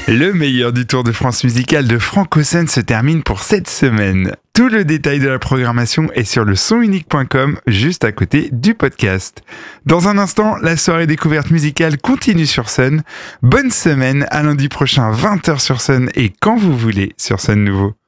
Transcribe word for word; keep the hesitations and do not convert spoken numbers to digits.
Le meilleur du Tour de France musical de Franco Sun se termine pour cette semaine. Tout le détail de la programmation est sur le son unique point com, juste à côté du podcast. Dans un instant, la soirée découverte musicale continue sur Sun. Bonne semaine, à lundi prochain, vingt heures sur Sun et quand vous voulez sur Sun Nouveau.